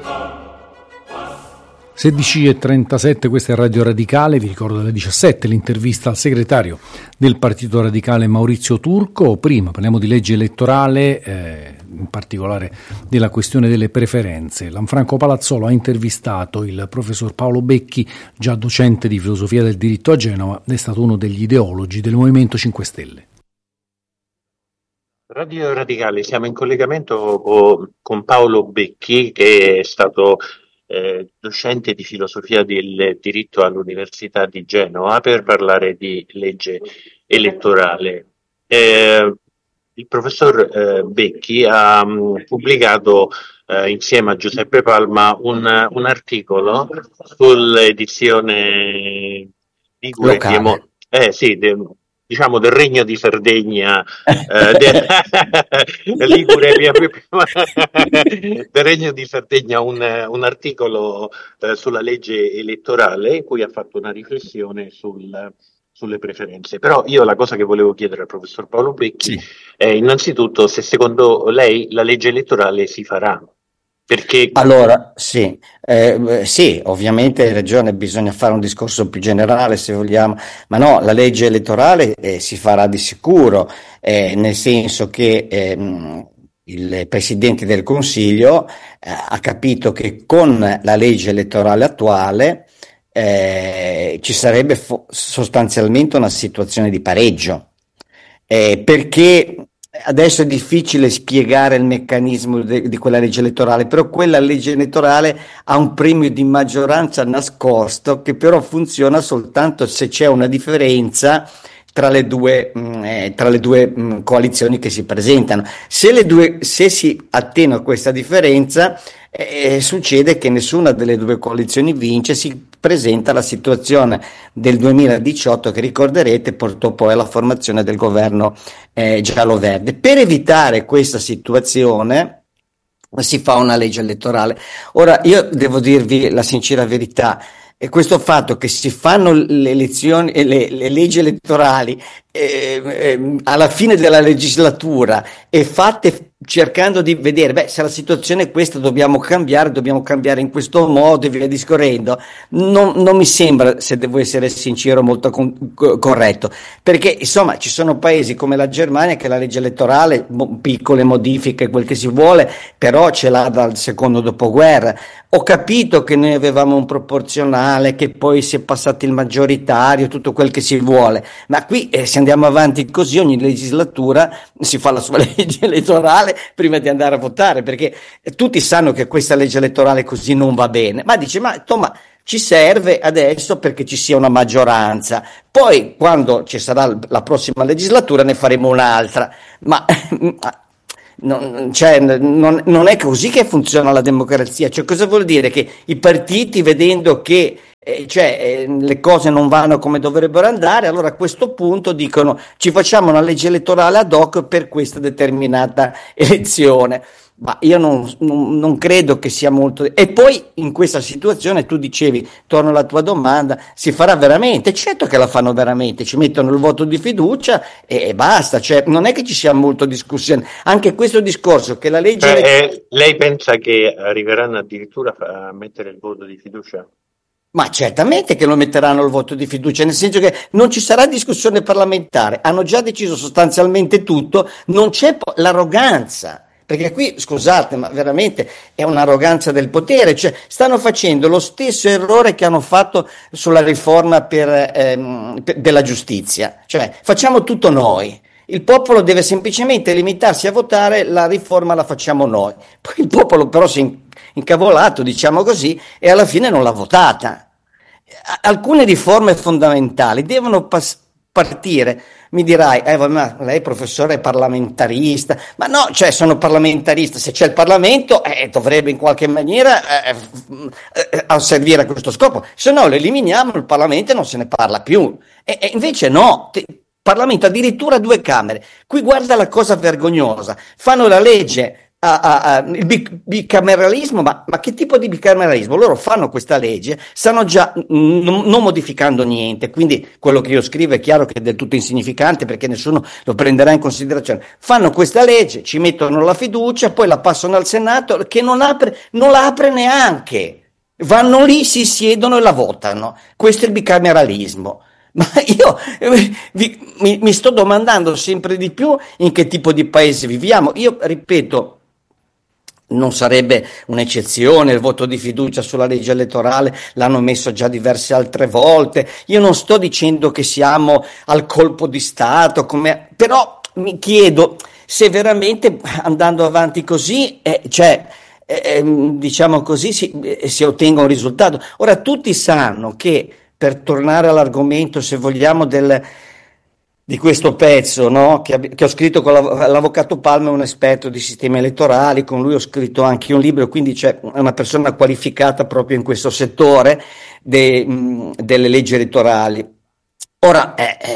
16:37, questa è Radio Radicale. Vi ricordo alle 17 l'intervista al segretario del Partito Radicale Maurizio Turco. Prima parliamo di legge elettorale, in particolare della questione delle preferenze. Lanfranco Palazzolo ha intervistato il professor Paolo Becchi, già docente di filosofia del diritto a Genova, ed è stato uno degli ideologi del Movimento 5 Stelle. Radio Radicale, siamo in collegamento con Paolo Becchi, che è stato docente di filosofia del diritto all'Università di Genova, per parlare di legge elettorale. Il professor Becchi ha pubblicato insieme a Giuseppe Palma un articolo sull'edizione Ligure diciamo del Regno di Sardegna, Ligure, del Regno di Sardegna, un articolo sulla legge elettorale in cui ha fatto una riflessione sulle preferenze. Però io la cosa che volevo chiedere al professor Paolo Becchi è innanzitutto se secondo lei la legge elettorale si farà. Perché... Allora, sì, ovviamente hai ragione, bisogna fare un discorso più generale se vogliamo, ma no, la legge elettorale si farà di sicuro, nel senso che il Presidente del Consiglio ha capito che con la legge elettorale attuale ci sarebbe sostanzialmente una situazione di pareggio, perché... Adesso è difficile spiegare il meccanismo di quella legge elettorale, però quella legge elettorale ha un premio di maggioranza nascosto che però funziona soltanto se c'è una differenza tra le due coalizioni che si presentano. Se si attenua questa differenza, succede che nessuna delle due coalizioni vince, si presenta la situazione del 2018 che ricorderete portò poi alla formazione del governo giallo-verde. Per evitare questa situazione si fa una legge elettorale. Ora io devo dirvi la sincera verità, e questo fatto che si fanno le elezioni e le leggi elettorali alla fine della legislatura e fatte cercando di vedere se la situazione è questa, dobbiamo cambiare in questo modo e via discorrendo, non mi sembra, se devo essere sincero, molto corretto, perché insomma ci sono paesi come la Germania che la legge elettorale, piccole modifiche, quel che si vuole, però ce l'ha dal secondo dopoguerra. Ho capito che noi avevamo un proporzionale, che poi si è passati il maggioritario, tutto quel che si vuole, ma qui se andiamo avanti così ogni legislatura si fa la sua legge elettorale prima di andare a votare, perché tutti sanno che questa legge elettorale così non va bene, ma dice insomma ci serve adesso perché ci sia una maggioranza, poi quando ci sarà la prossima legislatura ne faremo un'altra, ma non è così che funziona la democrazia. Cioè, cosa vuol dire? Che i partiti, vedendo che le cose non vanno come dovrebbero andare, allora a questo punto dicono ci facciamo una legge elettorale ad hoc per questa determinata elezione. Ma io non credo che sia molto. E poi in questa situazione tu dicevi, torno alla tua domanda, si farà veramente? Certo che la fanno veramente, ci mettono il voto di fiducia e basta, cioè non è che ci sia molto discussione. Anche questo discorso che la legge... lei pensa che arriveranno addirittura a mettere il voto di fiducia? Ma certamente che lo metteranno il voto di fiducia, nel senso che non ci sarà discussione parlamentare, hanno già deciso sostanzialmente tutto, non c'è l'arroganza. Perché qui, scusate, ma veramente è un'arroganza del potere, cioè stanno facendo lo stesso errore che hanno fatto sulla riforma della giustizia, cioè facciamo tutto noi, il popolo deve semplicemente limitarsi a votare, la riforma la facciamo noi, poi il popolo però si è incavolato, diciamo così, e alla fine non l'ha votata. Alcune riforme fondamentali devono partire. Mi dirai, ma lei professore è parlamentarista, ma no, cioè sono parlamentarista, se c'è il Parlamento dovrebbe in qualche maniera servire a questo scopo, se no lo eliminiamo, il Parlamento non se ne parla più, e invece no, Parlamento addirittura 2 camere, qui guarda la cosa vergognosa, fanno la legge il bicameralismo, ma che tipo di bicameralismo? Loro fanno questa legge, stanno già non modificando niente, quindi quello che io scrivo è chiaro che è del tutto insignificante perché nessuno lo prenderà in considerazione. Fanno questa legge, ci mettono la fiducia, poi la passano al Senato che non la apre neanche. Vanno lì, si siedono e la votano. Questo è il bicameralismo. Ma io mi sto domandando sempre di più in che tipo di paese viviamo. Io ripeto, non sarebbe un'eccezione il voto di fiducia sulla legge elettorale, l'hanno messo già diverse altre volte. Io non sto dicendo che siamo al colpo di Stato, però mi chiedo se veramente andando avanti così, diciamo così, si ottenga un risultato. Ora, tutti sanno che, per tornare all'argomento, se vogliamo, di questo pezzo, no? Che ho scritto con l'avvocato Palma, è un esperto di sistemi elettorali, con lui ho scritto anche un libro, quindi c'è una persona qualificata proprio in questo settore delle leggi elettorali. Ora,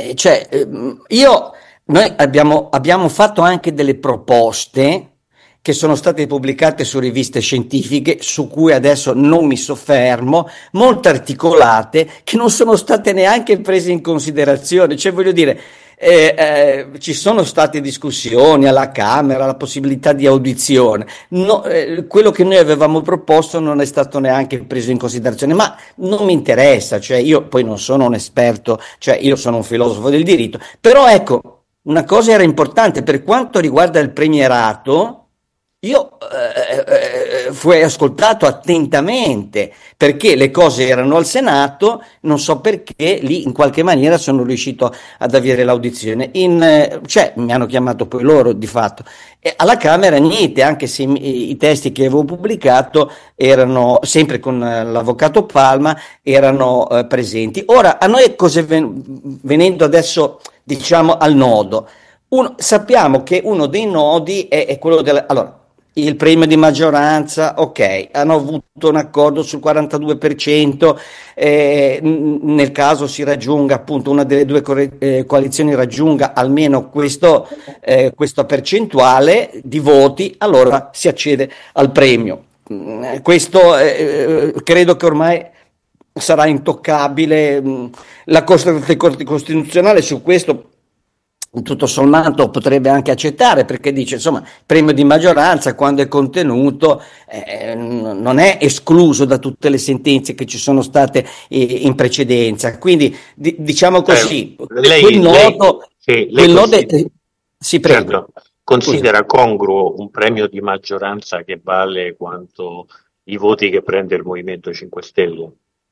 noi abbiamo fatto anche delle proposte che sono state pubblicate su riviste scientifiche, su cui adesso non mi soffermo, molto articolate, che non sono state neanche prese in considerazione. Cioè, voglio dire, ci sono state discussioni alla Camera, la possibilità di audizione. Quello che noi avevamo proposto non è stato neanche preso in considerazione, ma non mi interessa, cioè io poi non sono un esperto, cioè io sono un filosofo del diritto, però ecco, una cosa era importante per quanto riguarda il premierato. Io fui ascoltato attentamente perché le cose erano al Senato, non so perché lì in qualche maniera sono riuscito ad avere l'audizione. Cioè, mi hanno chiamato poi loro di fatto. E alla Camera niente, anche se i testi che avevo pubblicato erano sempre con l'avvocato Palma, erano presenti. Ora, a noi venendo adesso, diciamo, al nodo. Sappiamo che uno dei nodi è quello allora, il premio di maggioranza, ok, hanno avuto un accordo sul 42%, nel caso si raggiunga appunto una delle due coalizioni raggiunga almeno questa percentuale di voti, allora si accede al premio. Questo credo che ormai sarà intoccabile. La Corte Costituzionale su questo tutto sommato potrebbe anche accettare, perché dice insomma premio di maggioranza quando è contenuto non è escluso da tutte le sentenze che ci sono state in precedenza, quindi diciamo così quel nodo si prego. Certo, considera congruo un premio di maggioranza che vale quanto i voti che prende il Movimento 5 Stelle?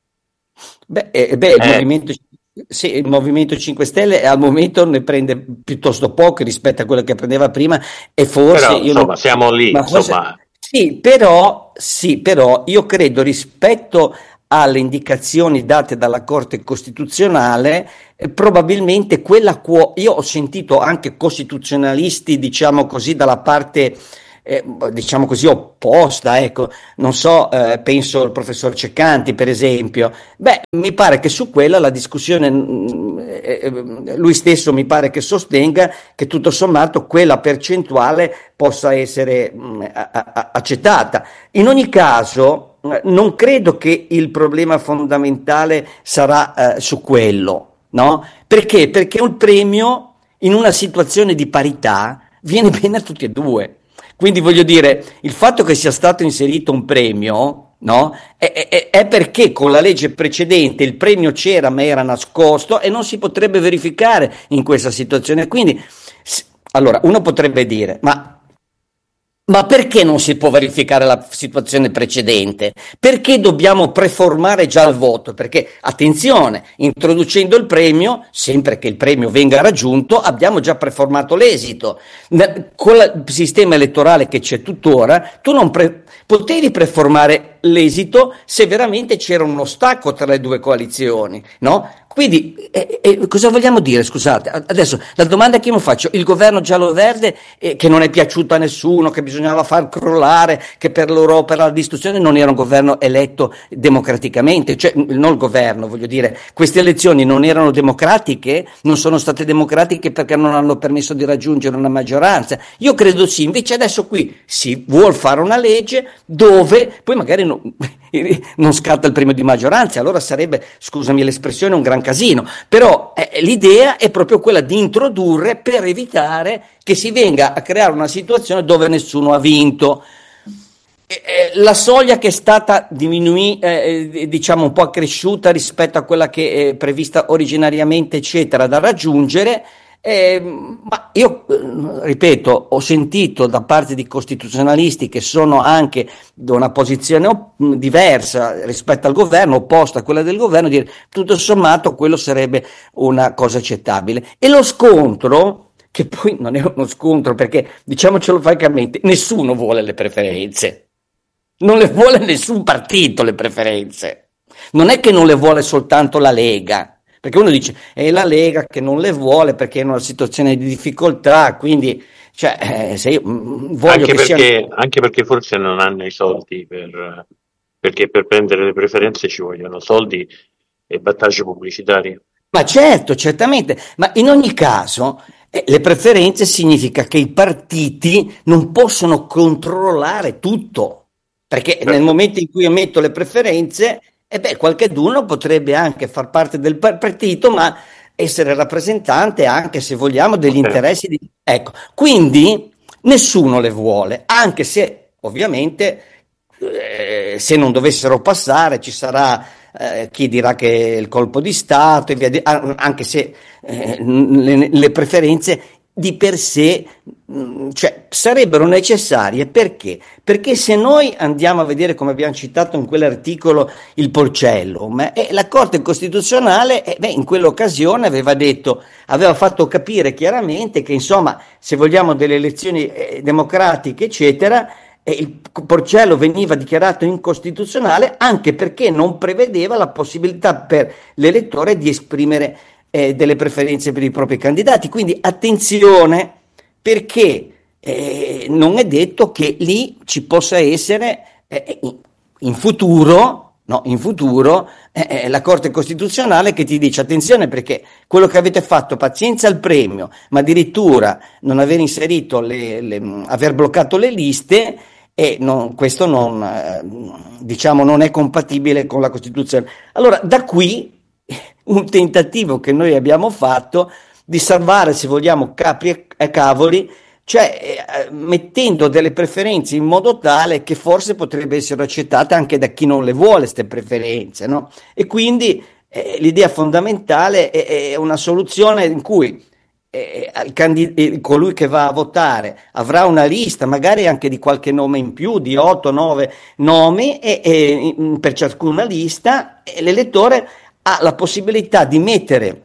Il Movimento 5 Stelle al momento ne prende piuttosto poco rispetto a quello che prendeva prima, e forse però, insomma, siamo lì, insomma. Sì, però io credo, rispetto alle indicazioni date dalla Corte Costituzionale, probabilmente io ho sentito anche costituzionalisti, diciamo così, dalla parte diciamo così opposta, ecco, non so, penso al professor Ceccanti per esempio. Mi pare che su quella la discussione, lui stesso mi pare che sostenga che tutto sommato quella percentuale possa essere accettata. In ogni caso non credo che il problema fondamentale sarà su quello, no? Perché? Perché un premio in una situazione di parità viene bene a tutti e due. Quindi voglio dire, il fatto che sia stato inserito un premio, no, è perché con la legge precedente il premio c'era ma era nascosto e non si potrebbe verificare in questa situazione. Quindi, allora, uno potrebbe dire, ma perché non si può verificare la situazione precedente? Perché dobbiamo preformare già il voto? Perché, attenzione, introducendo il premio, sempre che il premio venga raggiunto, abbiamo già preformato l'esito. Con il sistema elettorale che c'è tuttora, tu non potevi preformare l'esito se veramente c'era un ostacolo tra le due coalizioni, no? Quindi, cosa vogliamo dire? Scusate, adesso la domanda che io mi faccio, il governo giallo-verde che non è piaciuto a nessuno, che bisognava far crollare, che per loro, per la distruzione non era un governo eletto democraticamente, cioè non il governo, voglio dire, queste elezioni non erano democratiche, non sono state democratiche perché non hanno permesso di raggiungere una maggioranza. Io credo sì, invece adesso qui si vuol fare una legge dove poi magari non scatta il premio di maggioranza, allora sarebbe, scusami l'espressione, un gran casino, però l'idea è proprio quella di introdurre per evitare che si venga a creare una situazione dove nessuno ha vinto. La soglia che è stata diciamo un po' accresciuta rispetto a quella che è prevista originariamente, eccetera, da raggiungere. Ma io ripeto, ho sentito da parte di costituzionalisti che sono anche da una posizione diversa rispetto al governo, opposta a quella del governo, dire tutto sommato quello sarebbe una cosa accettabile. E lo scontro, che poi non è uno scontro perché, diciamocelo francamente, nessuno vuole le preferenze, non le vuole nessun partito le preferenze, non è che non le vuole soltanto la Lega. Perché uno dice, è la Lega che non le vuole perché è in una situazione di difficoltà, quindi cioè, se io voglio anche perché forse non hanno i soldi perché per prendere le preferenze ci vogliono soldi e battaglie pubblicitarie. Ma certo, certamente, ma in ogni caso le preferenze significa che i partiti non possono controllare tutto, perché nel momento in cui io metto le preferenze qualcheduno potrebbe anche far parte del partito, ma essere rappresentante anche, se vogliamo, degli interessi di... Ecco, quindi nessuno le vuole, anche se ovviamente se non dovessero passare ci sarà chi dirà che è il colpo di Stato, anche se le preferenze di per sé cioè, sarebbero necessarie perché? Perché se noi andiamo a vedere, come abbiamo citato in quell'articolo, il Porcellum, la Corte Costituzionale in quell'occasione aveva fatto capire chiaramente che insomma, se vogliamo delle elezioni democratiche eccetera, il Porcellum veniva dichiarato incostituzionale anche perché non prevedeva la possibilità per l'elettore di esprimere delle preferenze per i propri candidati. Quindi attenzione, perché non è detto che lì ci possa essere in futuro la Corte Costituzionale che ti dice attenzione perché quello che avete fatto, pazienza al premio, ma addirittura non aver inserito aver bloccato le liste, questo non è compatibile con la Costituzione. Allora da qui un tentativo che noi abbiamo fatto di salvare, se vogliamo, capi e cavoli, cioè mettendo delle preferenze in modo tale che forse potrebbe essere accettata anche da chi non le vuole queste preferenze, no? E quindi l'idea fondamentale è una soluzione in cui colui che va a votare avrà una lista magari anche di qualche nome in più, di 8-9 nomi per ciascuna lista, e l'elettore ha la possibilità di mettere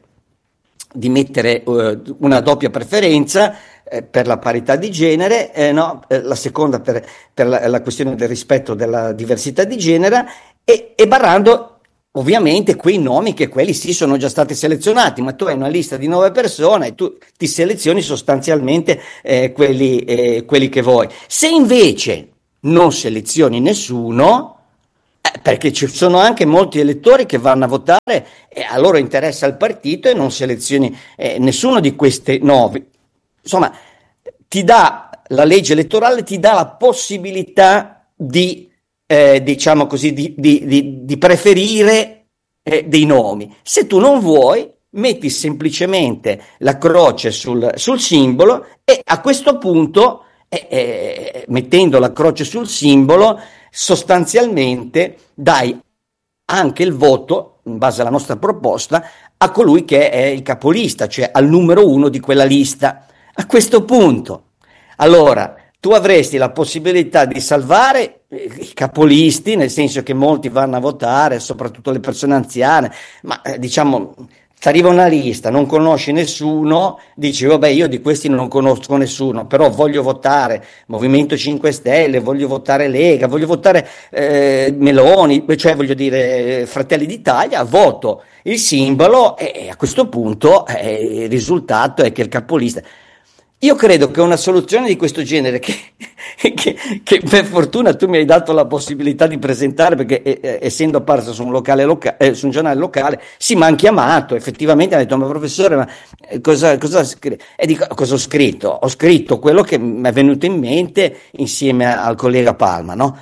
una doppia preferenza per la parità di genere, la seconda per la questione del rispetto della diversità di genere e barrando ovviamente quei nomi che quelli sì sono già stati selezionati, ma tu hai una lista di 9 persone e tu ti selezioni sostanzialmente quelli che vuoi. Se invece non selezioni nessuno, perché ci sono anche molti elettori che vanno a votare e a loro interessa il partito e non selezioni nessuno di queste 9. Insomma, la legge elettorale ti dà la possibilità di diciamo così, di preferire dei nomi. Se tu non vuoi, metti semplicemente la croce sul simbolo e a questo punto, mettendo la croce sul simbolo, sostanzialmente dai anche il voto, in base alla nostra proposta, a colui che è il capolista, cioè al numero 1 di quella lista. A questo punto, allora, tu avresti la possibilità di salvare i capolisti, nel senso che molti vanno a votare, soprattutto le persone anziane, ma diciamo ti arriva una lista, non conosci nessuno, dici vabbè io di questi non conosco nessuno, però voglio votare Movimento 5 Stelle, voglio votare Lega, voglio votare Meloni, cioè voglio dire Fratelli d'Italia, voto il simbolo e a questo punto il risultato è che il capolista... Io credo che una soluzione di questo genere, che per fortuna tu mi hai dato la possibilità di presentare, perché essendo apparso su su un giornale locale, sì, mi hanno chiamato, effettivamente hanno detto, ma professore, ma cosa e dico, cosa ho scritto? Ho scritto quello che mi è venuto in mente insieme al collega Palma, no?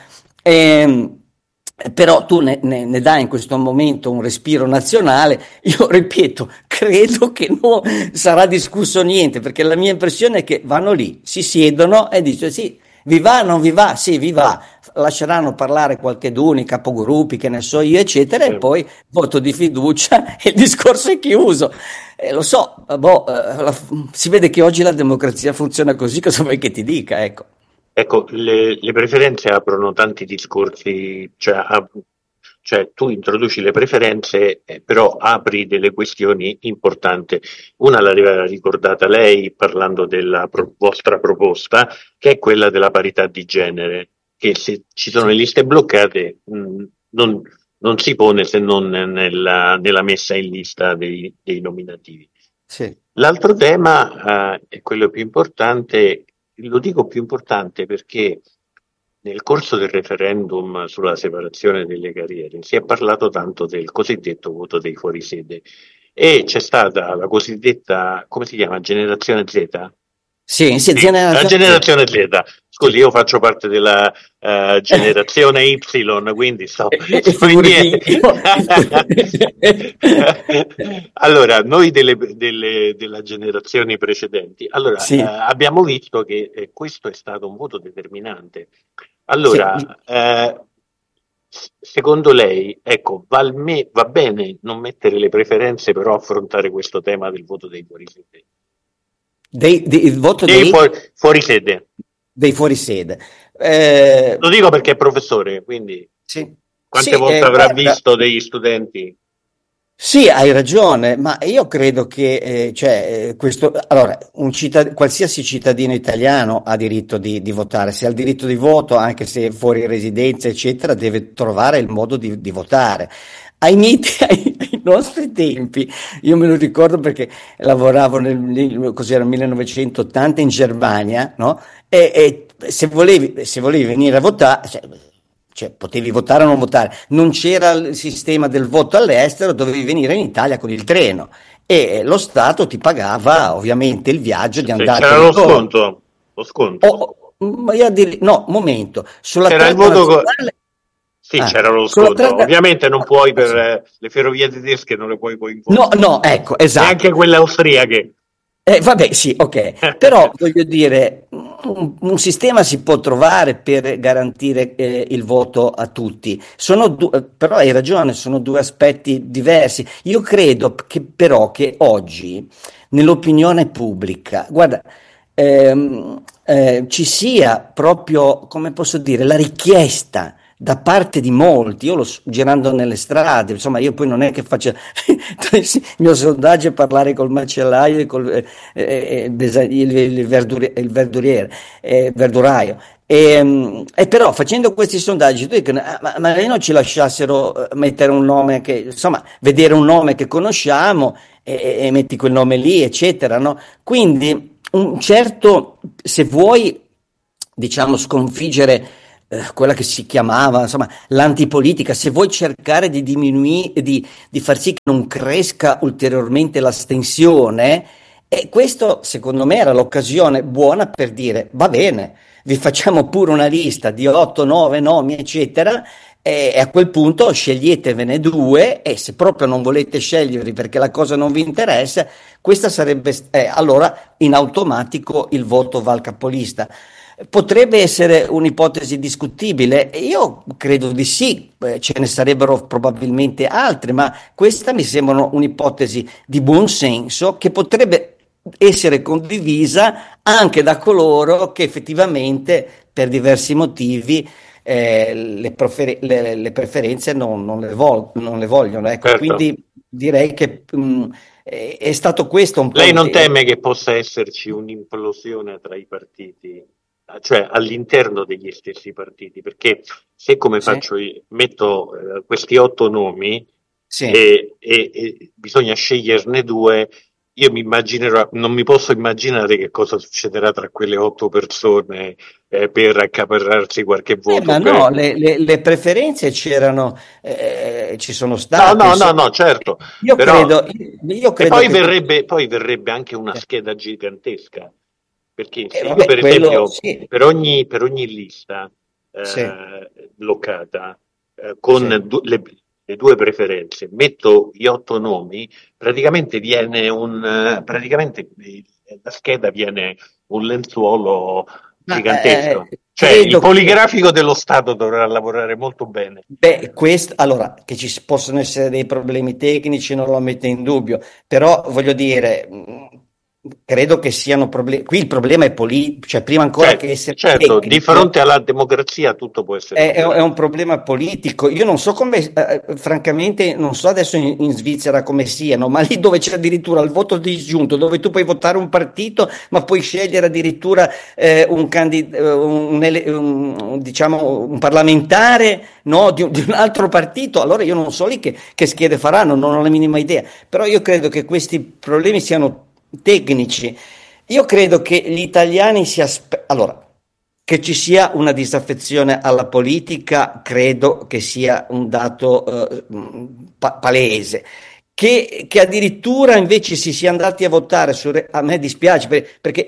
Però tu ne dai in questo momento un respiro nazionale. Io ripeto, credo che non sarà discusso niente, perché la mia impressione è che vanno lì, si siedono e dicono sì, vi va, non vi va? Sì, vi va. Lasceranno parlare qualcheduno, i capogruppi, che ne so io, eccetera, e poi voto di fiducia e il discorso è chiuso. Lo so, si vede che oggi la democrazia funziona così, cosa vuoi che ti dica, ecco. Ecco, le preferenze aprono tanti discorsi, cioè tu introduci le preferenze, però apri delle questioni importanti. Una l'aveva ricordata lei parlando della vostra proposta, che è quella della parità di genere, che se ci sono le liste bloccate non si pone se non nella messa in lista dei nominativi. Sì. L'altro tema è quello più importante. Lo dico più importante perché nel corso del referendum sulla separazione delle carriere si è parlato tanto del cosiddetto voto dei fuorisede e c'è stata la cosiddetta, come si chiama, generazione Z? Sì, Sì, la generazione Z. Scusi, io faccio parte della generazione Y, quindi sto indietro. Allora, noi della generazioni precedenti, allora, sì. abbiamo visto che questo è stato un voto determinante. Allora, sì. Secondo lei, ecco, va bene non mettere le preferenze, però affrontare questo tema del voto dei fuorisede? Il voto fuorisede. Dei fuorisede. Lo dico perché è professore, quindi sì. quante volte avrà visto degli studenti? Sì, hai ragione, ma io credo che allora, qualsiasi cittadino italiano ha diritto di votare, se ha il diritto di voto, anche se è fuori residenza, eccetera, deve trovare il modo di votare. Ai nostri tempi, io me lo ricordo perché lavoravo nel 1980 in Germania, no? E se volevi venire a votare, cioè, potevi votare o non votare, non c'era il sistema del voto all'estero, dovevi venire in Italia con il treno e lo Stato ti pagava ovviamente il viaggio di andare. C'era lo sconto. No, momento, sulla c'era il voto nazionale. Sì, c'era lo sconto. Ovviamente non puoi per le ferrovie tedesche non le puoi coinvolgere. No, ecco, esatto. Neanche quelle austriache. Vabbè, sì, ok, però voglio dire, un sistema si può trovare per garantire il voto a tutti. Però hai ragione, sono due aspetti diversi. Io credo però che oggi nell'opinione pubblica, guarda, ci sia proprio, come posso dire, la richiesta da parte di molti, io girando nelle strade, insomma, io poi non è che faccio il mio sondaggio è parlare col macellaio e il verduraio. E però facendo questi sondaggi tu dici, ma non ci lasciassero mettere un nome vedere un nome che conosciamo e metti quel nome lì, eccetera, no? Quindi un certo, se vuoi, diciamo, sconfiggere quella che si chiamava, insomma, l'antipolitica, se vuoi cercare di diminuire, di far sì che non cresca ulteriormente l'astensione, e questo secondo me era l'occasione buona per dire va bene, vi facciamo pure una lista di 8, 9 nomi, eccetera, e a quel punto sceglietevene due e se proprio non volete sceglierli perché la cosa non vi interessa, questa sarebbe allora in automatico il voto va al capolista. Potrebbe essere un'ipotesi discutibile, io credo di sì, ce ne sarebbero probabilmente altre, ma questa mi sembra un'ipotesi di buon senso che potrebbe essere condivisa anche da coloro che effettivamente per diversi motivi le preferenze non le vogliono. Ecco, certo. Quindi direi che è stato questo un po'. Lei non teme che possa esserci un'implosione tra i partiti, cioè all'interno degli stessi partiti? Perché se, come Sì, faccio io, metto questi 8 nomi sì. e bisogna sceglierne 2, io non mi posso immaginare che cosa succederà tra quelle 8 persone per accaparrarsi qualche voto. Ma no, le preferenze c'erano, ci sono No, state, no, no, insomma. no, certo, Io però credo, io e credo che poi verrebbe anche una scheda gigantesca, perché se io vabbè, per quello esempio sì, per ogni lista sì, bloccata con sì. le 2 preferenze metto gli 8 nomi, praticamente viene praticamente la scheda viene un lenzuolo Ma gigantesco. Cioè il credo che poligrafico dello Stato dovrà lavorare molto bene. beh, allora, che possono essere dei problemi tecnici, non lo metto in dubbio, però voglio dire, credo che siano problemi. Qui il problema è politico, cioè prima ancora che essere Certo, di tecnico, fronte alla democrazia tutto può essere è politico. un problema politico. Io non so come, francamente, non so adesso in Svizzera come siano, ma lì dove c'è addirittura il voto disgiunto, dove tu puoi votare un partito, ma puoi scegliere addirittura diciamo, un parlamentare, no, di un altro partito. Allora io non so lì che schede faranno, non ho la minima idea. Però io credo che questi problemi siano tecnici. Io credo che gli italiani allora, che ci sia una disaffezione alla politica, credo che sia un dato palese. Che addirittura invece si sia andati a votare a me dispiace perché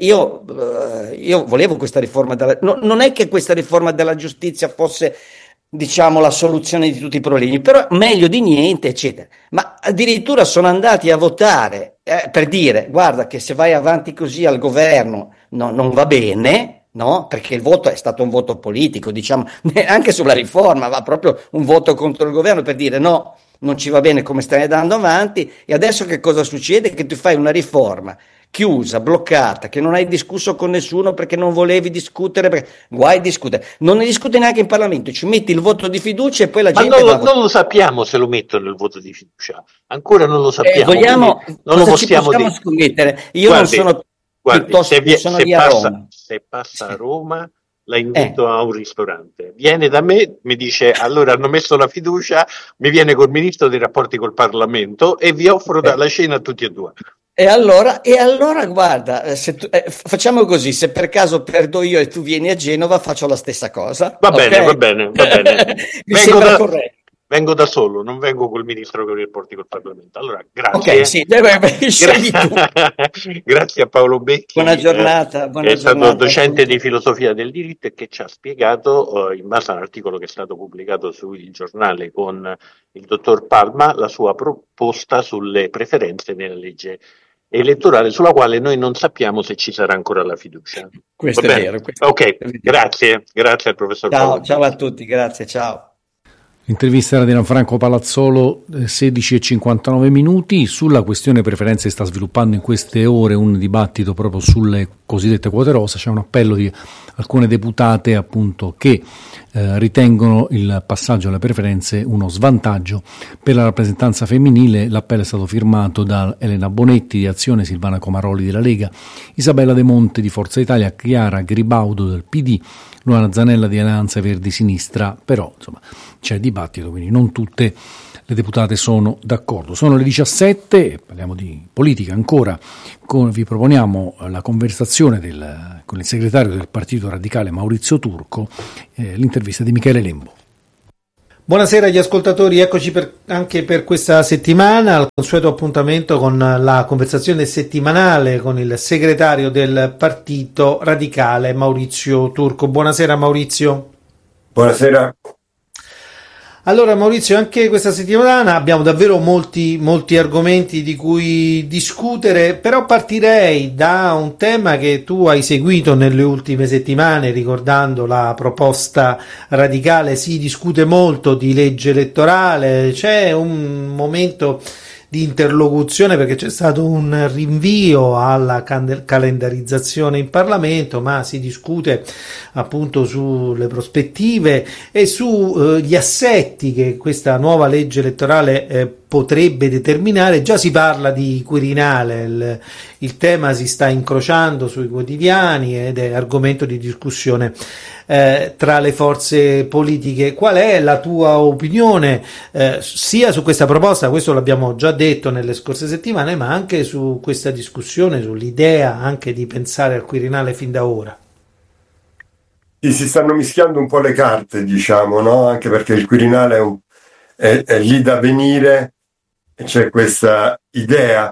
io volevo questa riforma non è che questa riforma della giustizia fosse, diciamo, la soluzione di tutti i problemi, però meglio di niente, eccetera. Ma addirittura sono andati a votare per dire, guarda che se vai avanti così al governo non va bene, no? Perché il voto è stato un voto politico, diciamo, anche sulla riforma, va proprio un voto contro il governo per dire no, non ci va bene come stai andando avanti. E adesso che cosa succede? Che tu fai una riforma chiusa, bloccata, che non hai discusso con nessuno perché non volevi discutere, perché guai discutere, non ne discute neanche in Parlamento, ci metti il voto di fiducia e poi la Ma gente va a non votare. lo sappiamo se lo mettono il voto di fiducia, ancora non lo sappiamo, quindi Vogliamo, non lo cosa ci possiamo possiamo dire. scommettere? Io non Guardi, sono guardi, piuttosto, non sono lì a Roma. se passa a Sì. Roma, la Eh, invito a un ristorante. Viene da me, mi dice allora hanno messo la fiducia, mi viene col ministro dei rapporti col Parlamento e vi offro eh. la cena a tutti e 2. E allora, guarda, facciamo così, se per caso perdo io e tu vieni a Genova, faccio la stessa cosa, Va bene, va ok? bene, va bene. Mi Vengo sembra da, corretto. vengo da solo, non vengo col ministro con i rapporti col Parlamento. Allora, Ok, grazie. sì, scegli tu. Grazie a Paolo Becchi, che è Buona stato giornata, un docente di saluto. filosofia del diritto e che ci ha spiegato, in base a un articolo che è stato pubblicato sul giornale con il dottor Palma, la sua proposta sulle preferenze nella legge elettorale, sulla quale noi non sappiamo se ci sarà ancora la fiducia. Va Questo è bene? vero, Ok, è vero. grazie al professor Paolo Ciao a Becchi. tutti, grazie, ciao. L'intervista era di Gianfranco Palazzolo, 16:59 minuti. Sulla questione preferenze sta sviluppando in queste ore un dibattito proprio sulle cosiddette quote rosa. C'è un appello di alcune deputate appunto che ritengono il passaggio alle preferenze uno svantaggio per la rappresentanza femminile. L'appello è stato firmato da Elena Bonetti di Azione, Silvana Comaroli della Lega, Isabella De Monte di Forza Italia, Chiara Gribaudo del PD, Luana Zanella di Alleanza Verdi Sinistra, però insomma c'è dibattito, quindi non tutte le deputate sono d'accordo. Sono le 17, parliamo di politica ancora, vi proponiamo la conversazione con il segretario del Partito Radicale Maurizio Turco, l'intervista di Michele Lembo. Buonasera agli ascoltatori, eccoci anche per questa settimana al consueto appuntamento con la conversazione settimanale con il segretario del Partito Radicale Maurizio Turco. Buonasera Maurizio. Buonasera. Allora Maurizio, anche questa settimana abbiamo davvero molti argomenti di cui discutere, però partirei da un tema che tu hai seguito nelle ultime settimane, ricordando la proposta radicale. Si discute molto di legge elettorale, c'è un momento di interlocuzione, perché c'è stato un rinvio alla calendarizzazione in Parlamento, ma si discute appunto sulle prospettive e su gli assetti che questa nuova legge elettorale potrebbe determinare. Già si parla di Quirinale, il tema si sta incrociando sui quotidiani ed è argomento di discussione tra le forze politiche. Qual è la tua opinione sia su questa proposta, questo l'abbiamo già detto nelle scorse settimane, ma anche su questa discussione, sull'idea anche di pensare al Quirinale fin da ora? Si stanno mischiando un po' le carte, diciamo, no? Anche perché il Quirinale è lì da venire, e c'è questa idea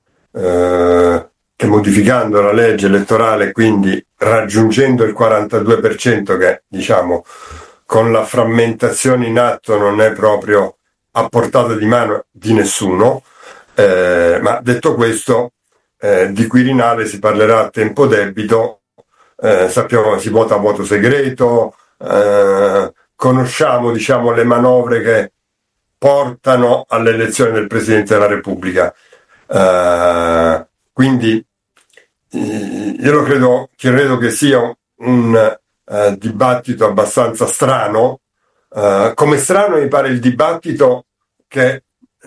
che modificando la legge elettorale, quindi raggiungendo il 42%, che diciamo con la frammentazione in atto non è proprio a portata di mano di nessuno, ma detto questo, di Quirinale si parlerà a tempo debito. Sappiamo che si vota a voto segreto, conosciamo, diciamo, le manovre che portano all'elezione del Presidente della Repubblica, quindi io credo che sia un dibattito abbastanza strano. Come strano mi pare il dibattito che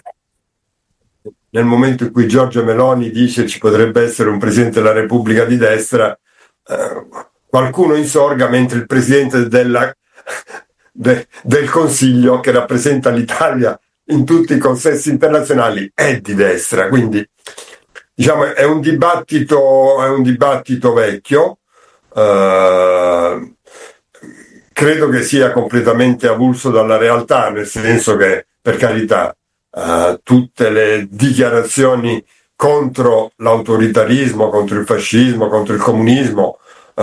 nel momento in cui Giorgia Meloni dice ci potrebbe essere un Presidente della Repubblica di destra, qualcuno insorga mentre il Presidente del Consiglio, che rappresenta l'Italia in tutti i consessi internazionali, è di destra. Quindi diciamo è un dibattito vecchio, credo che sia completamente avulso dalla realtà, nel senso che, per carità, tutte le dichiarazioni contro l'autoritarismo, contro il fascismo, contro il comunismo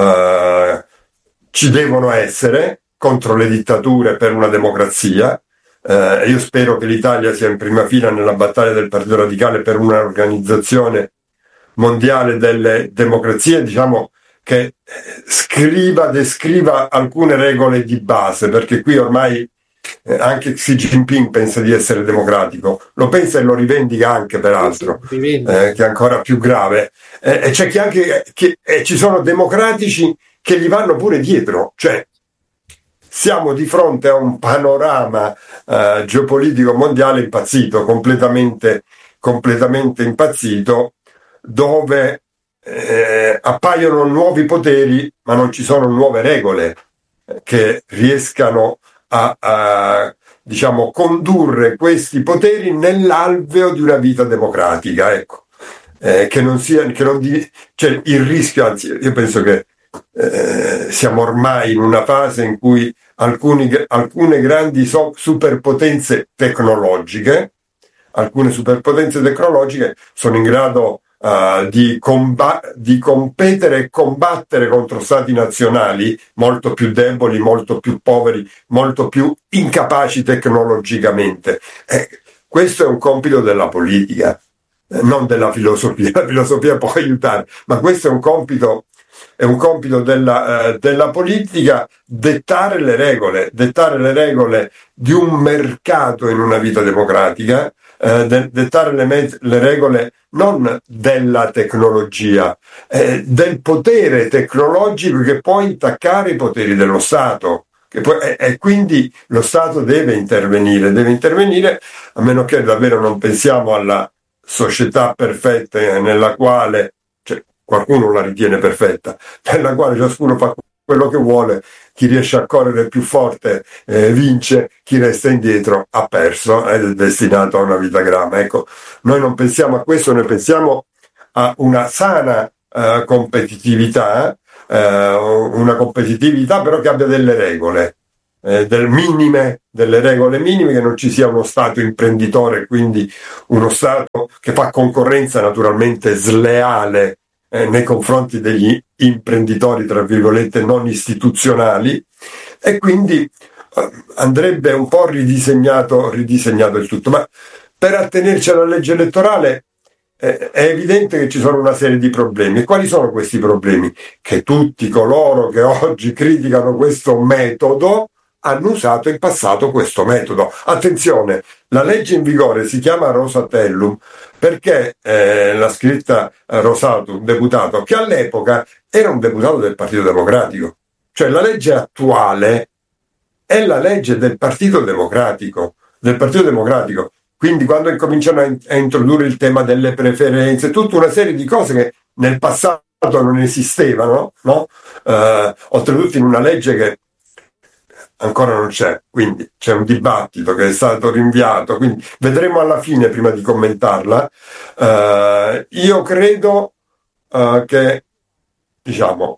ci devono essere, contro le dittature, per una democrazia. Io spero che l'Italia sia in prima fila nella battaglia del Partito Radicale per un'organizzazione mondiale delle democrazie, diciamo, che descriva alcune regole di base, perché qui ormai anche Xi Jinping pensa di essere democratico, lo pensa e lo rivendica anche, peraltro, che è ancora più grave, e c'è ci sono democratici che gli vanno pure dietro, cioè siamo di fronte a un panorama geopolitico mondiale impazzito, completamente impazzito, dove appaiono nuovi poteri, ma non ci sono nuove regole che riescano a diciamo condurre questi poteri nell'alveo di una vita democratica, ecco, che non cioè il rischio, anzi io penso che siamo ormai in una fase in cui alcune grandi superpotenze tecnologiche sono in grado di competere e combattere contro stati nazionali molto più deboli, molto più poveri, molto più incapaci tecnologicamente. Questo è un compito della politica, non della filosofia. La filosofia può aiutare, ma questo è un compito della politica, dettare le regole di un mercato in una vita democratica, dettare le regole non della tecnologia, del potere tecnologico che può intaccare i poteri dello Stato, e quindi lo Stato deve intervenire, a meno che davvero non pensiamo alla società perfetta nella quale, qualcuno la ritiene perfetta, nella quale ciascuno fa quello che vuole, chi riesce a correre più forte vince, chi resta indietro ha perso ed è destinato a una vita grama. Ecco, noi non pensiamo a questo, noi pensiamo a una sana competitività, una competitività però che abbia delle regole, delle regole minime, che non ci sia uno Stato imprenditore, quindi uno Stato che fa concorrenza naturalmente sleale nei confronti degli imprenditori, tra virgolette, non istituzionali, e quindi andrebbe un po' ridisegnato il tutto. Ma per attenerci alla legge elettorale è evidente che ci sono una serie di problemi. E quali sono questi problemi? Che tutti coloro che oggi criticano questo metodo hanno usato in passato questo metodo. Attenzione, la legge in vigore si chiama Rosatellum perché l'ha scritta Rosato, un deputato che all'epoca era un deputato del Partito Democratico. Cioè la legge attuale è la legge del Partito Democratico, Quindi quando incominciano a introdurre il tema delle preferenze, tutta una serie di cose che nel passato non esistevano, no? Oltretutto in una legge che ancora non c'è, quindi c'è un dibattito che è stato rinviato, quindi vedremo alla fine prima di commentarla. Io credo che, diciamo,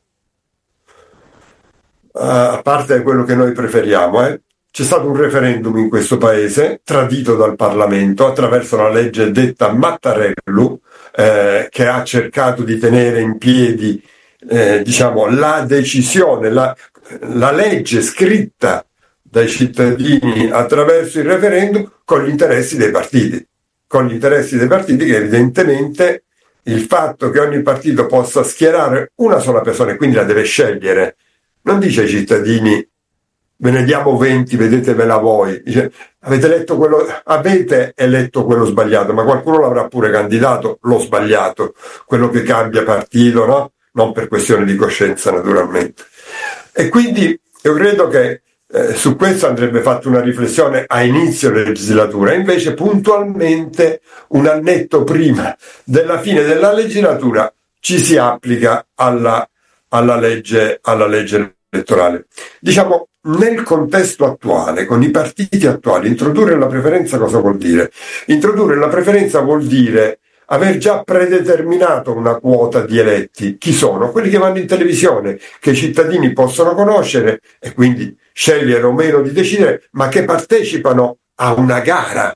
a parte quello che noi preferiamo, c'è stato un referendum in questo paese, tradito dal Parlamento attraverso la legge detta Mattarello, che ha cercato di tenere in piedi la decisione, la legge scritta dai cittadini attraverso il referendum con gli interessi dei partiti, che evidentemente il fatto che ogni partito possa schierare una sola persona e quindi la deve scegliere, non dice ai cittadini ve ne diamo 20, vedetevela voi. Dice, avete eletto quello sbagliato, ma qualcuno l'avrà pure candidato lo sbagliato, quello che cambia partito, no? Non per questione di coscienza, naturalmente. E quindi io credo che su questo andrebbe fatta una riflessione a inizio legislatura, invece puntualmente un annetto prima della fine della legislatura ci si applica alla legge elettorale. Diciamo, nel contesto attuale, con i partiti attuali, introdurre la preferenza cosa vuol dire? Introdurre la preferenza vuol dire aver già predeterminato una quota di eletti. Chi sono? Quelli che vanno in televisione, che i cittadini possono conoscere e quindi scegliere o meno di decidere, ma che partecipano a una gara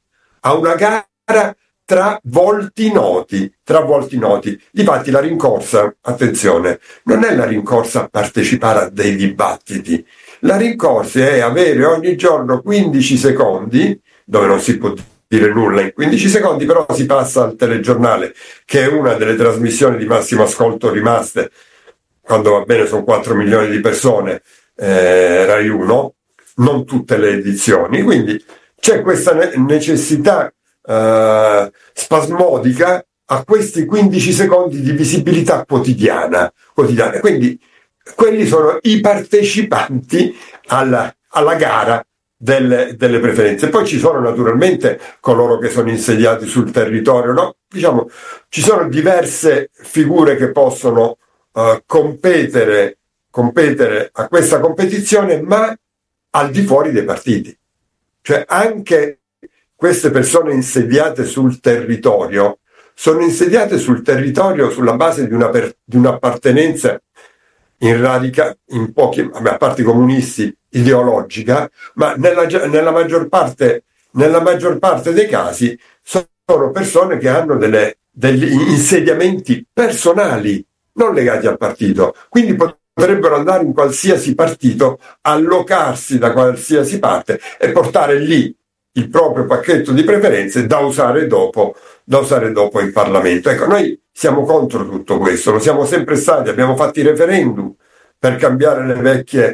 tra volti noti. Difatti la rincorsa, attenzione, non è la rincorsa a partecipare a dei dibattiti. La rincorsa è avere ogni giorno 15 secondi, dove non si può dire nulla in 15 secondi, però si passa al telegiornale, che è una delle trasmissioni di massimo ascolto rimaste, quando va bene sono 4 milioni di persone, Rai 1, non tutte le edizioni, quindi c'è questa necessità spasmodica a questi 15 secondi di visibilità quotidiana. Quindi quelli sono i partecipanti alla gara delle preferenze. Poi ci sono naturalmente coloro che sono insediati sul territorio, no? Diciamo, ci sono diverse figure che possono competere a questa competizione, ma al di fuori dei partiti. Cioè anche queste persone insediate sul territorio sono insediate sul territorio sulla base di un'appartenenza in pochi, a parte i comunisti, ideologica, ma nella maggior parte dei casi sono persone che hanno degli insediamenti personali, non legati al partito, quindi potrebbero andare in qualsiasi partito, allocarsi da qualsiasi parte e portare lì il proprio pacchetto di preferenze da usare dopo in Parlamento. Ecco, noi siamo contro tutto questo, lo siamo sempre stati, abbiamo fatto i referendum per cambiare le vecchie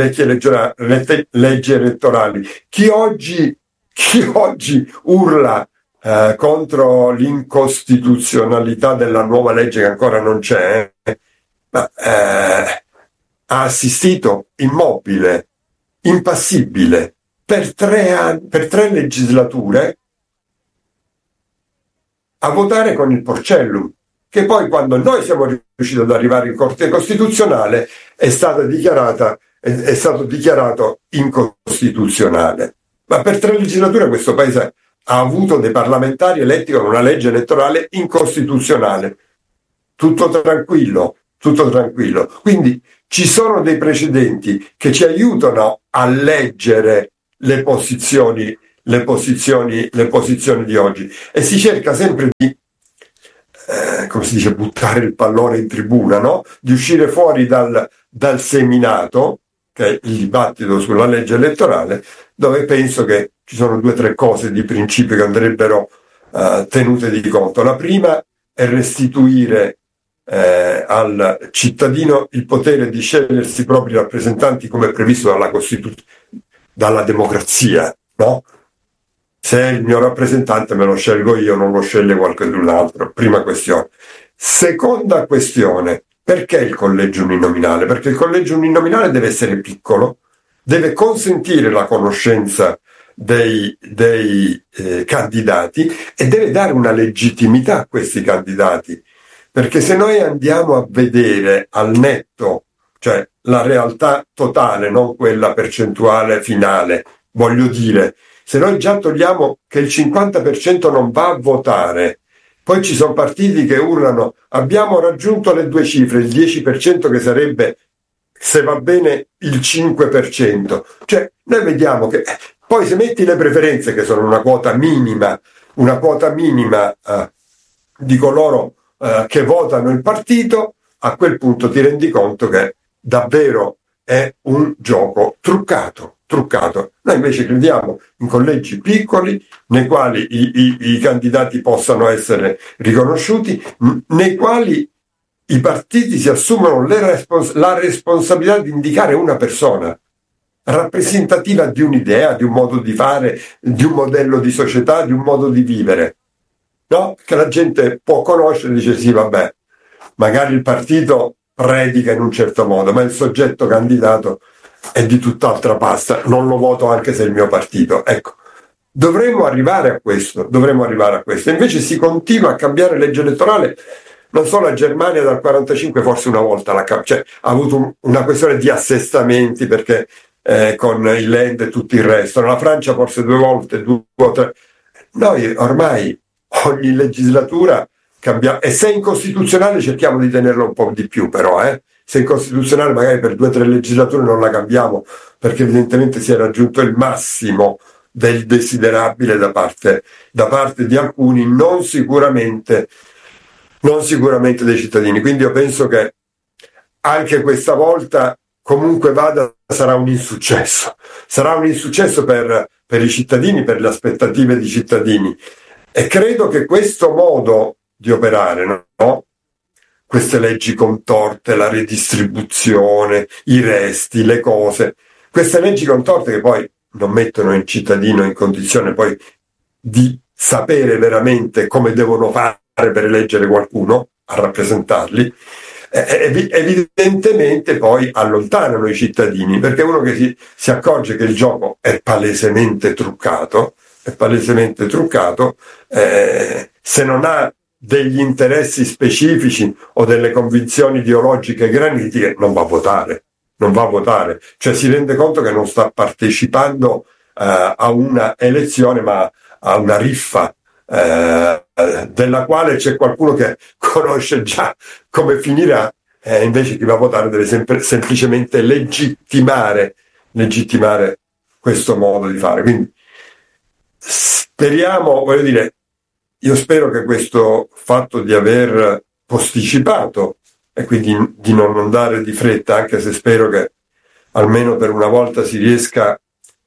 leggi elettorali. Chi oggi urla contro l'incostituzionalità della nuova legge che ancora non c'è, ha assistito immobile, impassibile, per 3 legislature a votare con il Porcellum, che poi quando noi siamo riusciti ad arrivare in Corte Costituzionale è stato dichiarato incostituzionale. Ma per 3 legislature questo Paese ha avuto dei parlamentari eletti con una legge elettorale incostituzionale. Tutto tranquillo. Quindi ci sono dei precedenti che ci aiutano a leggere le posizioni di oggi, e si cerca sempre di come si dice, buttare il pallone in tribuna, no? Di uscire fuori dal seminato, che è il dibattito sulla legge elettorale, dove penso che ci sono 2 o 3 cose di principio che andrebbero tenute di conto. La prima è restituire al cittadino il potere di scegliersi i propri rappresentanti come previsto dalla Costituzione. dalla democrazia, no? Se è il mio rappresentante me lo scelgo io, non lo sceglie qualcun altro. Prima questione. Seconda questione, perché il collegio uninominale? Perché il collegio uninominale deve essere piccolo, deve consentire la conoscenza dei candidati e deve dare una legittimità a questi candidati, perché se noi andiamo a vedere al netto, cioè la realtà totale, non quella percentuale finale, voglio dire, se noi già togliamo che il 50% non va a votare, poi ci sono partiti che urlano abbiamo raggiunto le 2 cifre, il 10% che sarebbe, se va bene, il 5%. Cioè noi vediamo che poi se metti le preferenze, che sono una quota minima di coloro che votano il partito, a quel punto ti rendi conto che davvero è un gioco truccato. Noi invece crediamo in collegi piccoli nei quali i candidati possano essere riconosciuti, nei quali i partiti si assumono la responsabilità di indicare una persona rappresentativa di un'idea, di un modo di fare, di un modello di società, di un modo di vivere, no? Che la gente può conoscere e dice sì, vabbè, magari il partito predica in un certo modo, ma il soggetto candidato è di tutt'altra pasta, non lo voto anche se è il mio partito. Ecco, dovremmo arrivare a questo. Invece si continua a cambiare legge elettorale. Non so, la Germania dal 45 forse una volta ha avuto una questione di assestamenti, perché con il Land e tutto il resto. La Francia forse 2 volte, 2 o 3. Noi ormai ogni legislatura cambia, e se è incostituzionale cerchiamo di tenerla un po' di più, però se è incostituzionale magari per 2 o 3 legislature non la cambiamo, perché evidentemente si è raggiunto il massimo del desiderabile da parte di alcuni, non sicuramente dei cittadini. Quindi io penso che anche questa volta, comunque vada, sarà un insuccesso per i cittadini, per le aspettative dei cittadini, e credo che questo modo di operare, no? Queste leggi contorte, la redistribuzione, i resti, le cose, queste leggi contorte che poi non mettono il cittadino in condizione poi di sapere veramente come devono fare per eleggere qualcuno a rappresentarli, evidentemente poi allontanano i cittadini, perché uno che si accorge che il gioco è palesemente truccato, se non ha degli interessi specifici o delle convinzioni ideologiche granitiche, non va a votare, cioè si rende conto che non sta partecipando a una elezione, ma a una riffa della quale c'è qualcuno che conosce già come finirà, invece chi va a votare deve semplicemente legittimare questo modo di fare. Quindi speriamo, io spero che questo fatto di aver posticipato e quindi di non andare di fretta, anche se spero che almeno per una volta si riesca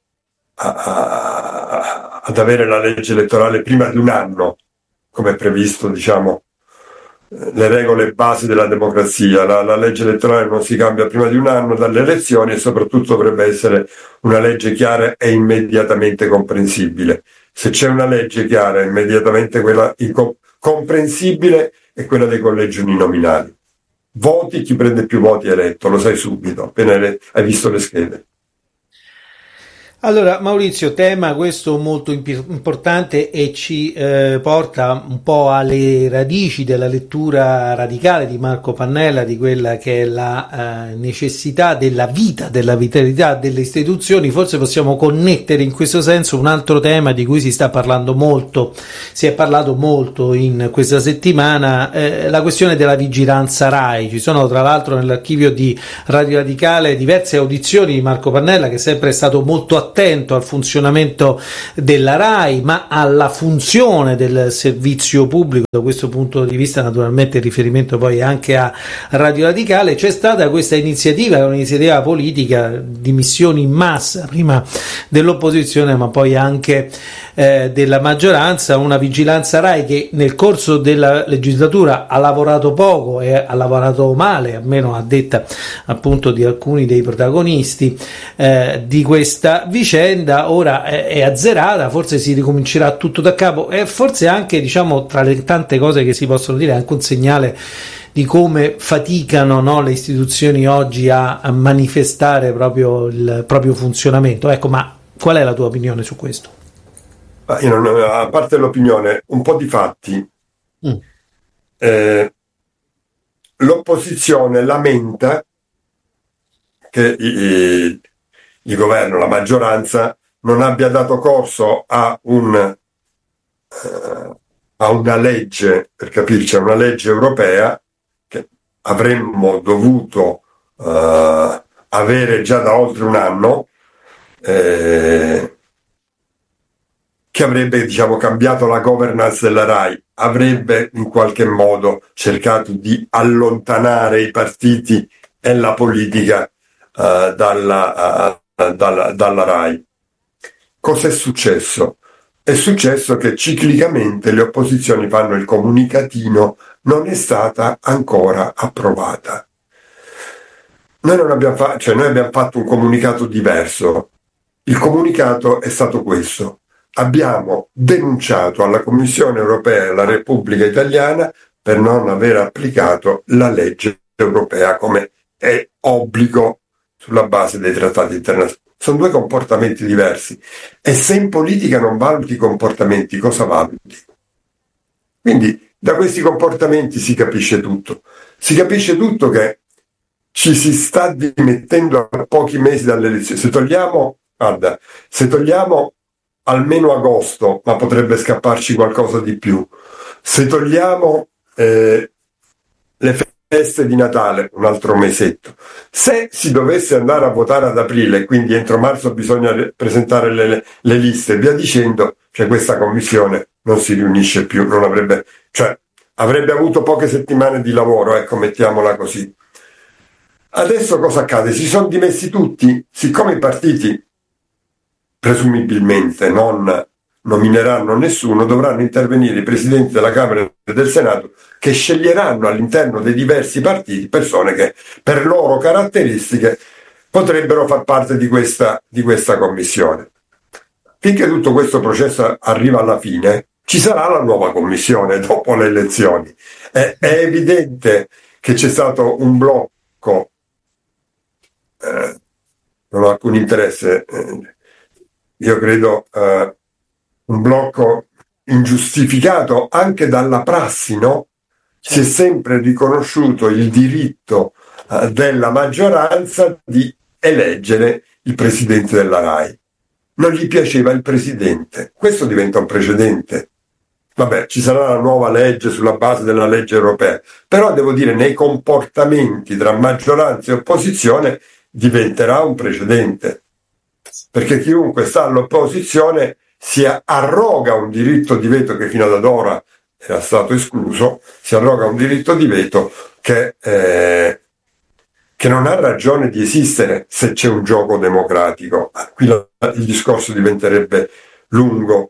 ad avere la legge elettorale prima di un anno, come è previsto, le regole base della democrazia. La legge elettorale non si cambia prima di un anno dalle elezioni, e soprattutto dovrebbe essere una legge chiara e immediatamente comprensibile. Se c'è una legge chiara e immediatamente quella comprensibile, è quella dei collegi uninominali. Voti, chi prende più voti è eletto, lo sai subito, appena hai visto le schede. Allora Maurizio, tema questo molto importante e ci porta un po' alle radici della lettura radicale di Marco Pannella, di quella che è la necessità della vita, della vitalità delle istituzioni. Forse possiamo connettere in questo senso un altro tema di cui si è parlato molto in questa settimana, la questione della vigilanza RAI. Ci sono tra l'altro nell'archivio di Radio Radicale diverse audizioni di Marco Pannella, che è sempre stato molto attento al funzionamento della RAI, ma alla funzione del servizio pubblico. Da questo punto di vista, naturalmente, il riferimento poi anche a Radio Radicale. C'è stata questa iniziativa, un'iniziativa politica di missioni in massa, prima dell'opposizione, ma poi anche della maggioranza, una vigilanza Rai che nel corso della legislatura ha lavorato poco e ha lavorato male, almeno a detta appunto di alcuni dei protagonisti di questa vicenda. Ora è azzerata, forse si ricomincerà tutto da capo, e forse anche, diciamo, tra le tante cose che si possono dire, anche un segnale di come faticano, no, le istituzioni oggi a manifestare proprio il proprio funzionamento. Ecco, ma qual è la tua opinione su questo? Io non, a parte l'opinione, un po' di fatti. L'opposizione lamenta che il governo, la maggioranza, non abbia dato corso a una legge, per capirci, a una legge europea che avremmo dovuto avere già da oltre un anno, che avrebbe, diciamo, cambiato la governance della RAI, avrebbe in qualche modo cercato di allontanare i partiti e la politica dalla RAI. Cos'è successo? È successo che ciclicamente le opposizioni fanno il comunicatino, non è stata ancora approvata. Noi abbiamo fatto un comunicato diverso. Il comunicato è stato questo: abbiamo denunciato alla Commissione europea e alla Repubblica Italiana per non aver applicato la legge europea come è obbligo sulla base dei trattati internazionali. Sono due comportamenti diversi, e se in politica non valuti i comportamenti, cosa valuti? Quindi da questi comportamenti si capisce tutto. Si capisce tutto che ci si sta dimettendo a pochi mesi dalle elezioni. Se togliamo almeno agosto, ma potrebbe scapparci qualcosa di più, se togliamo le feste di Natale, un altro mesetto, se si dovesse andare a votare ad aprile, quindi entro marzo bisogna presentare le liste, via dicendo, cioè questa commissione non si riunisce più, non avrebbe, cioè avrebbe avuto poche settimane di lavoro, ecco, mettiamola così. Adesso cosa accade? Si sono dimessi tutti, siccome i partiti presumibilmente non nomineranno nessuno, dovranno intervenire i presidenti della Camera e del Senato, che sceglieranno all'interno dei diversi partiti persone che per loro caratteristiche potrebbero far parte di questa commissione. Finché tutto questo processo arriva alla fine, ci sarà la nuova commissione dopo le elezioni. È evidente che c'è stato un blocco, non ho alcun interesse, io credo un blocco ingiustificato anche dalla prassi, no? Si è sempre riconosciuto il diritto della maggioranza di eleggere il presidente della RAI. Non gli piaceva il presidente, questo diventa un precedente. Vabbè, ci sarà la nuova legge sulla base della legge europea, però devo dire, nei comportamenti tra maggioranza e opposizione diventerà un precedente, perché chiunque sta all'opposizione si arroga un diritto di veto che fino ad ora era stato escluso, si arroga un diritto di veto che non ha ragione di esistere se c'è un gioco democratico. Qui il discorso diventerebbe lungo.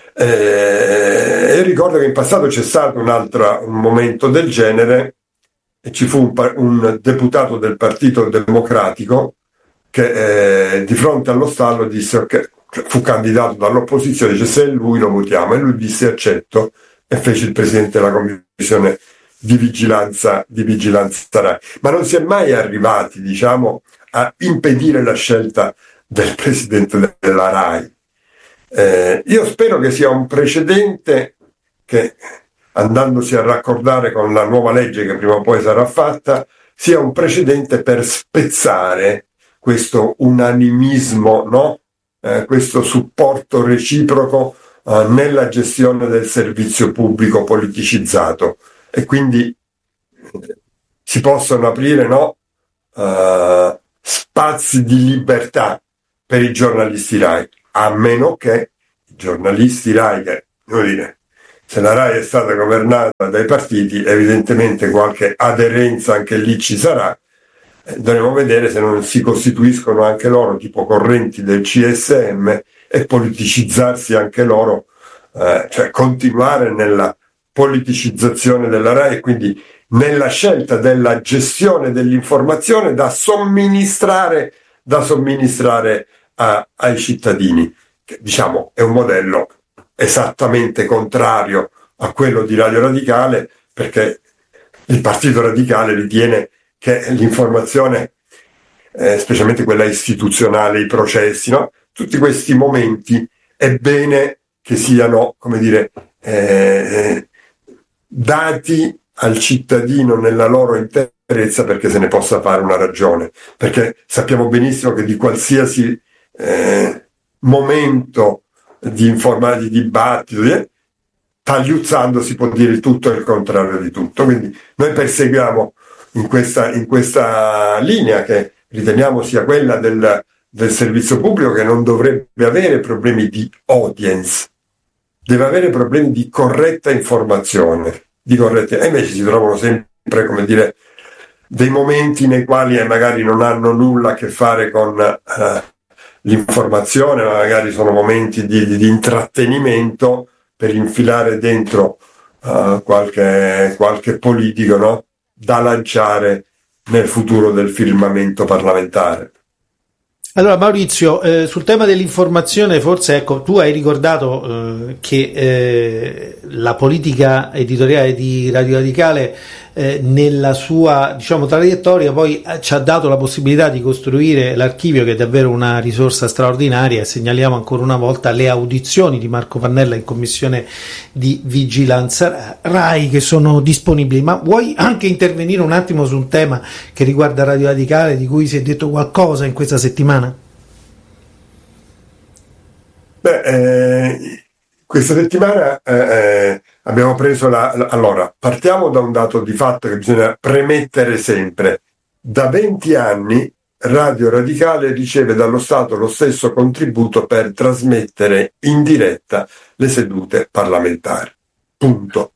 E ricordo che in passato c'è stato un momento del genere, e ci fu un deputato del Partito Democratico che di fronte allo stallo disse, fu candidato dall'opposizione, dice se è lui lo votiamo, e lui disse accetto, e fece il presidente della commissione di vigilanza RAI. Ma non si è mai arrivati, diciamo, a impedire la scelta del presidente della RAI. Io spero che sia un precedente che, andandosi a raccordare con la nuova legge che prima o poi sarà fatta, sia un precedente per spezzare questo unanimismo, no? Questo supporto reciproco nella gestione del servizio pubblico politicizzato, e quindi si possono aprire, no? Spazi di libertà per i giornalisti RAI, a meno che i giornalisti RAI, che, devo dire, se la RAI è stata governata dai partiti, evidentemente qualche aderenza anche lì ci sarà. Dovremo vedere se non si costituiscono anche loro tipo correnti del CSM e politicizzarsi anche loro, cioè continuare nella politicizzazione della RAI e quindi nella scelta della gestione dell'informazione da somministrare ai cittadini, che diciamo è un modello esattamente contrario a quello di Radio Radicale, perché il Partito Radicale ritiene che l'informazione, specialmente quella istituzionale, i processi, no? Tutti questi momenti è bene che siano, come dire, dati al cittadino nella loro interezza perché se ne possa fare una ragione, perché sappiamo benissimo che di qualsiasi momento di dibattito, tagliuzzando si può dire tutto e il contrario di tutto. Quindi noi perseguiamo in questa linea, che riteniamo sia quella del servizio pubblico, che non dovrebbe avere problemi di audience, deve avere problemi di corretta informazione, e invece si trovano sempre, come dire, dei momenti nei quali magari non hanno nulla a che fare con l'informazione, ma magari sono momenti di intrattenimento per infilare dentro qualche politico, no? Da lanciare nel futuro del firmamento parlamentare. Allora Maurizio, sul tema dell'informazione, forse ecco, tu hai ricordato che la politica editoriale di Radio Radicale nella sua, diciamo, traiettoria poi ci ha dato la possibilità di costruire l'archivio, che è davvero una risorsa straordinaria, e segnaliamo ancora una volta le audizioni di Marco Pannella in commissione di vigilanza RAI che sono disponibili. Ma vuoi anche intervenire un attimo su un tema che riguarda Radio Radicale, di cui si è detto qualcosa in questa settimana? Questa settimana abbiamo preso allora, partiamo da un dato di fatto che bisogna premettere sempre. Da 20 anni Radio Radicale riceve dallo Stato lo stesso contributo per trasmettere in diretta le sedute parlamentari. Punto.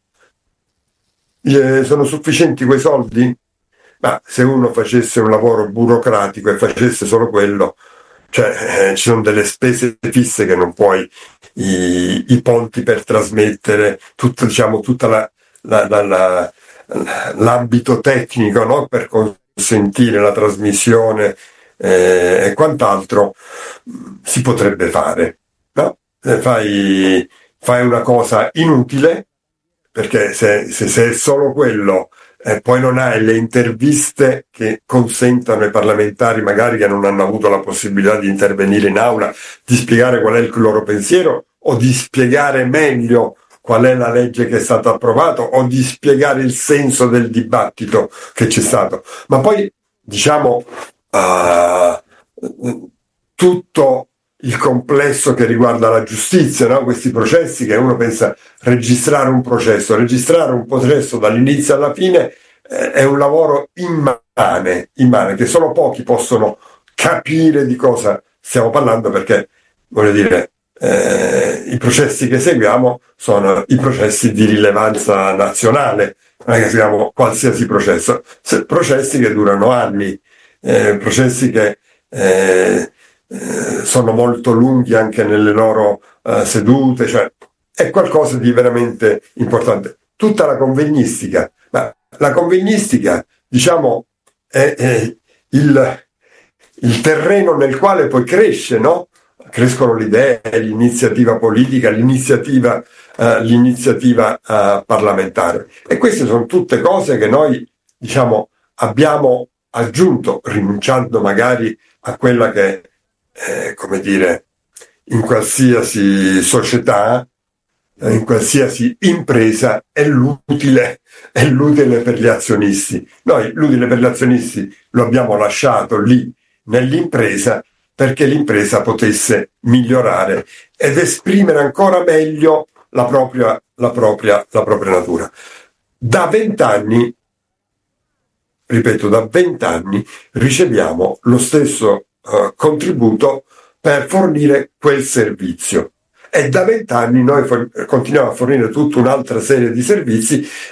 Sono sufficienti quei soldi? Ma se uno facesse un lavoro burocratico e facesse solo quello, cioè ci sono delle spese fisse che non puoi, i ponti per trasmettere, tutto l'ambito tecnico, no? Per consentire la trasmissione e quant'altro si potrebbe fare, no? Fai una cosa inutile, perché se è solo quello, poi non hai le interviste che consentano ai parlamentari, magari che non hanno avuto la possibilità di intervenire in aula, di spiegare qual è il loro pensiero, o di spiegare meglio qual è la legge che è stata approvata, o di spiegare il senso del dibattito che c'è stato. Ma poi, diciamo, tutto il complesso che riguarda la giustizia, no? Questi processi che uno pensa, registrare un processo dall'inizio alla fine è un lavoro immane, che solo pochi possono capire di cosa stiamo parlando, perché, voglio dire, i processi che seguiamo sono i processi di rilevanza nazionale, non è che seguiamo qualsiasi processo, processi che durano anni, processi che sono molto lunghi anche nelle loro sedute, cioè è qualcosa di veramente importante. Tutta la convegnistica, ma la convegnistica, diciamo, è il terreno nel quale poi cresce, no? Crescono le idee, l'iniziativa politica, l'iniziativa parlamentare. E queste sono tutte cose che noi, diciamo, abbiamo aggiunto, rinunciando magari a quella che, come dire, in qualsiasi società, in qualsiasi impresa è l'utile per gli azionisti. Noi l'utile per gli azionisti lo abbiamo lasciato lì nell'impresa perché l'impresa potesse migliorare ed esprimere ancora meglio la propria natura. Da 20 anni, ripeto, da 20 anni riceviamo lo stesso contributo per fornire quel servizio. E da 20 anni noi continuiamo a fornire tutta un'altra serie di servizi